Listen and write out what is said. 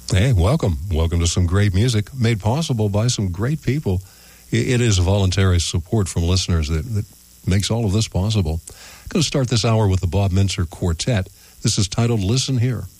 Hey, welcome. Welcome to some great music made possible by some great people. It is voluntary support from listeners that makes all of this possible. I'm going to start this hour with the Bob Mintzer Quartet. This is titled Listen Here.